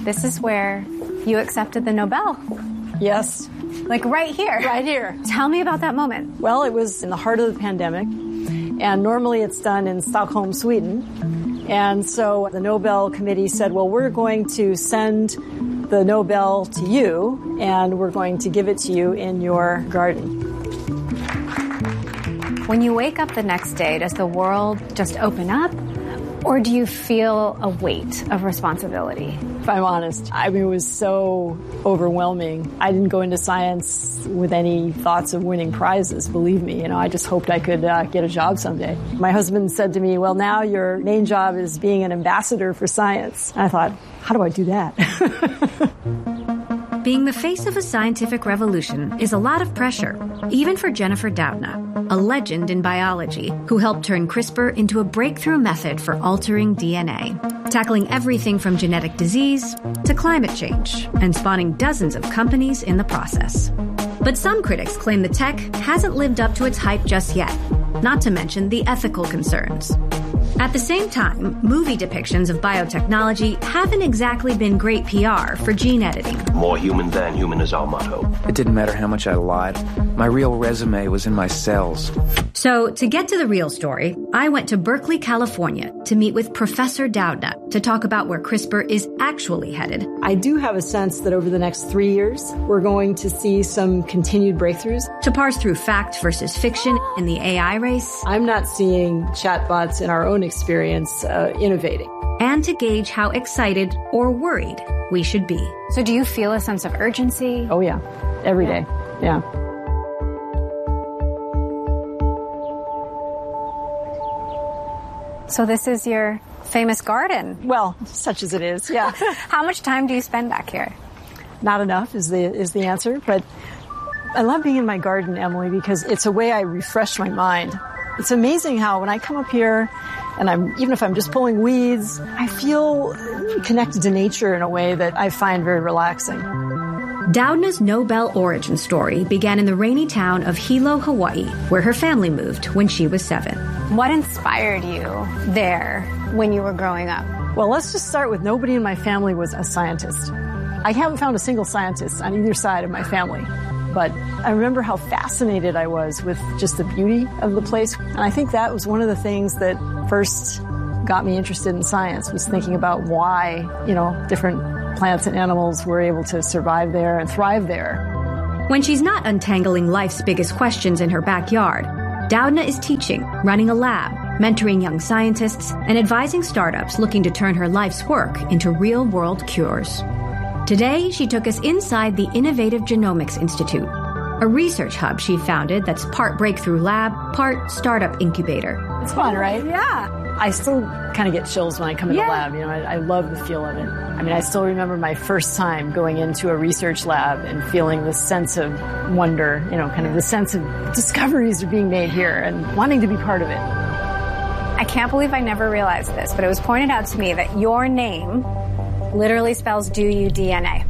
this is where you accepted the Nobel. Yes. Like right here. Right here. Tell me about that moment. Well, it was in the heart of the pandemic, and normally it's done in Stockholm, Sweden. And so the Nobel Committee said, well, we're going to send the Nobel to you, and we're going to give it to you in your garden. When you wake up the next day, does the world just open up? Or do you feel a weight of responsibility? If I'm honest, it was so overwhelming. I didn't go into science with any thoughts of winning prizes, believe me. I just hoped I could get a job someday. My husband said to me, well, now your main job is being an ambassador for science. And I thought, how do I do that? Being the face of a scientific revolution is a lot of pressure, even for Jennifer Doudna, a legend in biology who helped turn CRISPR into a breakthrough method for altering DNA, tackling everything from genetic disease to climate change, and spawning dozens of companies in the process. But some critics claim the tech hasn't lived up to its hype just yet, not to mention the ethical concerns. At the same time, movie depictions of biotechnology haven't exactly been great PR for gene editing. More human than human is our motto. It didn't matter how much I lied. My real resume was in my cells. So, to get to the real story, I went to Berkeley, California to meet with Professor Doudna to talk about where CRISPR is actually headed. I do have a sense that over the next 3 years, we're going to see some continued breakthroughs. To parse through fact versus fiction in the AI race. I'm not seeing chatbots in our own experience innovating. And to gauge how excited or worried we should be. So do you feel a sense of urgency? Oh, yeah. Every day. Yeah. So this is your famous garden. Well, such as it is, yeah. How much time do you spend back here? Not enough is the answer, but I love being in my garden, Emily, because it's a way I refresh my mind. It's amazing how when I come up here and even if I'm just pulling weeds, I feel connected to nature in a way that I find very relaxing. Doudna's Nobel origin story began in the rainy town of Hilo, Hawaii, where her family moved when she was 7. What inspired you there when you were growing up? Well, let's just start with nobody in my family was a scientist. I haven't found a single scientist on either side of my family. But I remember how fascinated I was with just the beauty of the place. And I think that was one of the things that first got me interested in science, was thinking about why, different plants and animals were able to survive there and thrive there. When she's not untangling life's biggest questions in her backyard, Doudna is teaching, running a lab, mentoring young scientists, and advising startups looking to turn her life's work into real-world cures. Today, she took us inside the Innovative Genomics Institute, a research hub she founded that's part breakthrough lab, part startup incubator. It's fun, right? Yeah. I still kind of get chills when I come in the lab. I love the feel of it. I still remember my first time going into a research lab and feeling this sense of wonder, kind of the sense of discoveries are being made here and wanting to be part of it. I can't believe I never realized this, but it was pointed out to me that your name literally spells do you DNA.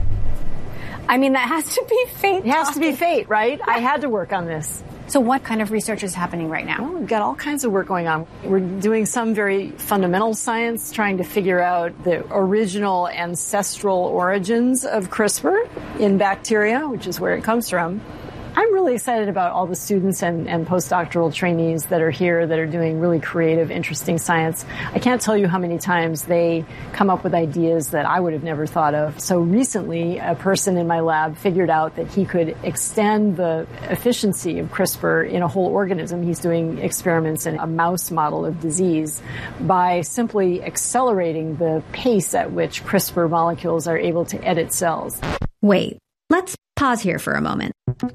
That has to be fate. It has to be fate, right? I had to work on this. So what kind of research is happening right now? Well, we've got all kinds of work going on. We're doing some very fundamental science, trying to figure out the original ancestral origins of CRISPR in bacteria, which is where it comes from. I'm really excited about all the students and postdoctoral trainees that are here that are doing really creative, interesting science. I can't tell you how many times they come up with ideas that I would have never thought of. So recently, a person in my lab figured out that he could extend the efficiency of CRISPR in a whole organism. He's doing experiments in a mouse model of disease by simply accelerating the pace at which CRISPR molecules are able to edit cells. Wait, let's pause here for a moment.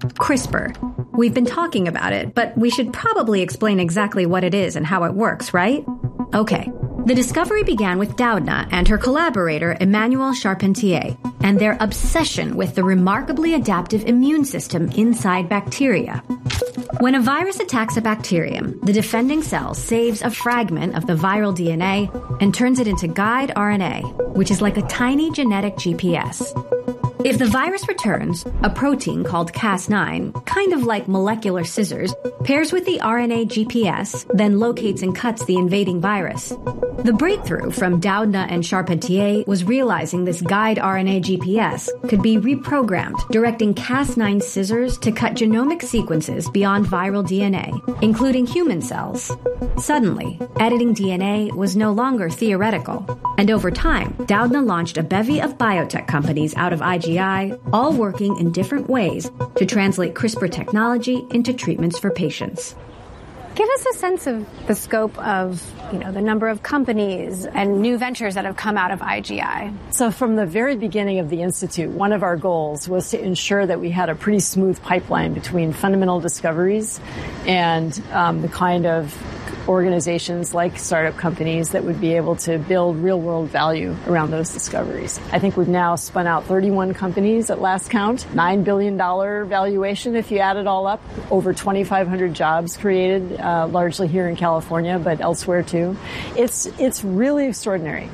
CRISPR. We've been talking about it, but we should probably explain exactly what it is and how it works, right? Okay. The discovery began with Doudna and her collaborator Emmanuel Charpentier and their obsession with the remarkably adaptive immune system inside bacteria. When a virus attacks a bacterium, the defending cell saves a fragment of the viral DNA and turns it into guide RNA, which is like a tiny genetic GPS. If the virus returns, a protein called Cas9, kind of like molecular scissors, pairs with the RNA GPS, then locates and cuts the invading virus. The breakthrough from Doudna and Charpentier was realizing this guide RNA GPS could be reprogrammed, directing Cas9 scissors to cut genomic sequences beyond viral DNA, including human cells. Suddenly, editing DNA was no longer theoretical. And over time, Doudna launched a bevy of biotech companies out of IGI, all working in different ways to translate CRISPR technology into treatments for patients. Give us a sense of the scope of, the number of companies and new ventures that have come out of IGI. So from the very beginning of the Institute, one of our goals was to ensure that we had a pretty smooth pipeline between fundamental discoveries and the kind of organizations like startup companies that would be able to build real-world value around those discoveries. I think we've now spun out 31 companies at last count, $9 billion valuation if you add it all up, over 2,500 jobs created, largely here in California, but elsewhere too. It's really extraordinary.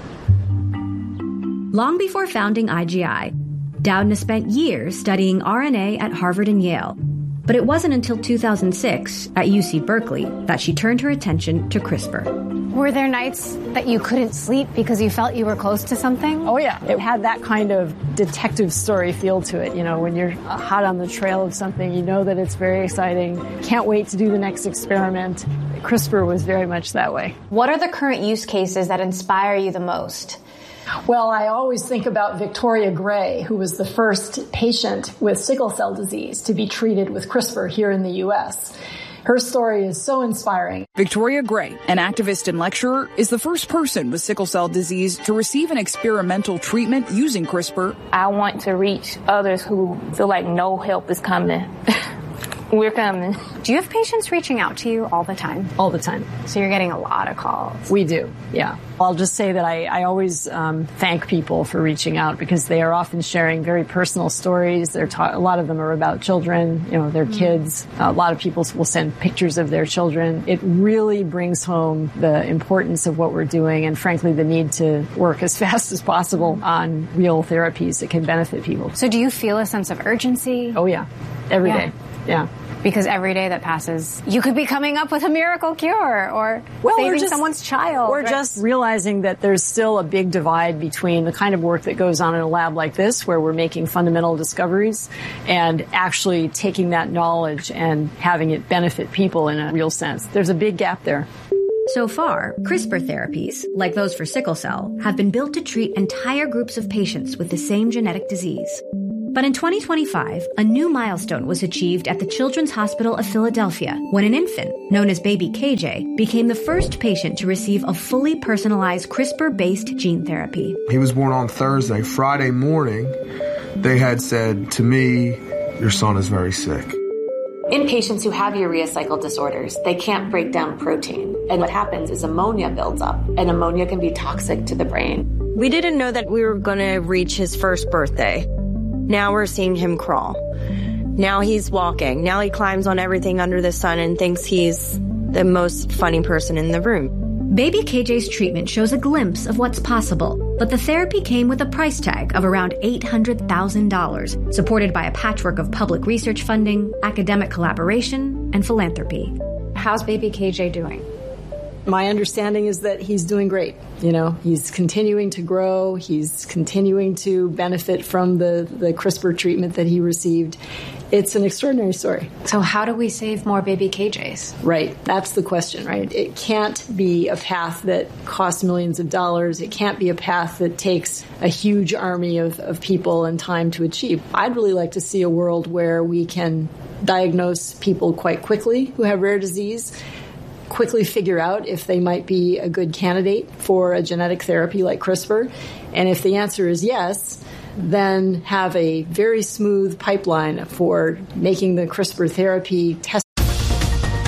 Long before founding IGI, Doudna spent years studying RNA at Harvard and Yale. But it wasn't until 2006 at UC Berkeley that she turned her attention to CRISPR. Were there nights that you couldn't sleep because you felt you were close to something? Oh, yeah. It had that kind of detective story feel to it. When you're hot on the trail of something, you know that it's very exciting. Can't wait to do the next experiment. CRISPR was very much that way. What are the current use cases that inspire you the most? Well, I always think about Victoria Gray, who was the first patient with sickle cell disease to be treated with CRISPR here in the U.S. Her story is so inspiring. Victoria Gray, an activist and lecturer, is the first person with sickle cell disease to receive an experimental treatment using CRISPR. I want to reach others who feel like no help is coming. We're coming. Do you have patients reaching out to you all the time? All the time. So you're getting a lot of calls. We do, yeah. I'll just say that I always thank people for reaching out because they are often sharing very personal stories. A lot of them are about children, their kids. A lot of people will send pictures of their children. It really brings home the importance of what we're doing and, frankly, the need to work as fast as possible on real therapies that can benefit people. So do you feel a sense of urgency? Oh, yeah. Every day. Yeah. Because every day that passes, you could be coming up with a miracle cure or saving someone's child. Or just realizing that there's still a big divide between the kind of work that goes on in a lab like this, where we're making fundamental discoveries, and actually taking that knowledge and having it benefit people in a real sense. There's a big gap there. So far, CRISPR therapies, like those for sickle cell, have been built to treat entire groups of patients with the same genetic disease. But in 2025, a new milestone was achieved at the Children's Hospital of Philadelphia when an infant, known as baby KJ, became the first patient to receive a fully personalized CRISPR-based gene therapy. He was born on Thursday. Friday morning, they had said to me, "Your son is very sick." In patients who have urea cycle disorders, they can't break down protein. And what happens is ammonia builds up, and ammonia can be toxic to the brain. We didn't know that we were going to reach his first birthday. Now we're seeing him crawl. Now he's walking. Now he climbs on everything under the sun and thinks he's the most funny person in the room. Baby KJ's treatment shows a glimpse of what's possible, but the therapy came with a price tag of around $800,000, supported by a patchwork of public research funding, academic collaboration, and philanthropy. How's baby KJ doing? My understanding is that he's doing great. He's continuing to grow. He's continuing to benefit from the CRISPR treatment that he received. It's an extraordinary story. So how do we save more baby KJs? Right. That's the question, right? It can't be a path that costs millions of dollars. It can't be a path that takes a huge army of people and time to achieve. I'd really like to see a world where we can diagnose people quite quickly who have rare disease, quickly figure out if they might be a good candidate for a genetic therapy like CRISPR. And if the answer is yes, then have a very smooth pipeline for making the CRISPR therapy